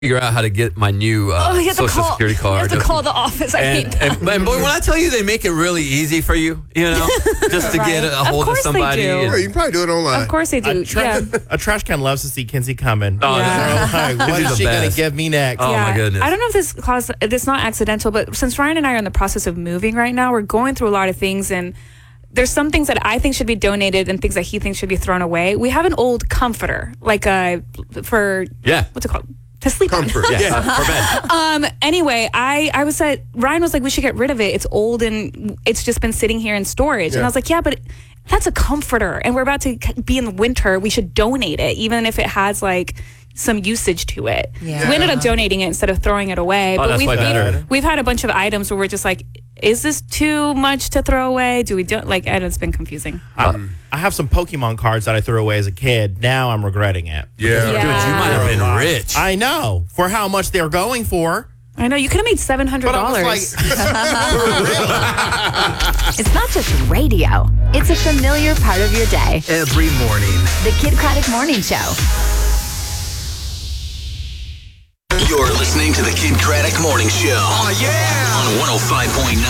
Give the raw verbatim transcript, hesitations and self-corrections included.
figure out how to get my new uh, oh, you have to social call, security card. You have to call the office. I and, hate that. and, and boy, when I tell you they make it really easy for you, you know, just to Right. get a, a hold of, Of course they somebody. do. and- Or you can probably do it online. Of course they do. A, tra- yeah. a trash can loves to see Kinsey coming. Oh, Yeah. Like, what Kinsy's is the she going best. to give me next? Oh, my Yeah. goodness. I don't know if this caused, it's not accidental, but since Ryan and I are in the process of moving right now, we're going through a lot of things, and there's some things that I think should be donated and things that he thinks should be thrown away. We have an old comforter, like a, for, Yeah. what's it called? To sleep on. Comfort. Yeah, uh, for bed. Um. Anyway, I I was at Ryan was like, we should get rid of it. It's old and it's just been sitting here in storage. And Yeah. I was like, yeah, but that's a comforter, and we're about to be in the winter. We should donate it, even if it has like some usage to it. Yeah. So we ended up donating it instead of throwing it away. Oh, but that's we've, way better. we've we've had a bunch of items where we're just like, is this too much to throw away? Do we do like? And it's been confusing. I, I have some Pokemon cards that I threw away as a kid. Now I'm regretting it. Yeah. Yeah. Dude, you might have been rich. I know for how much they're going for. I know you could have made seven hundred But I dollars. was like, It's not just radio. It's a familiar part of your day. Every morning. The Kid Craddock Morning Show. You're listening to the Kid Craddock Morning Show. Oh, yeah. On one oh five point nine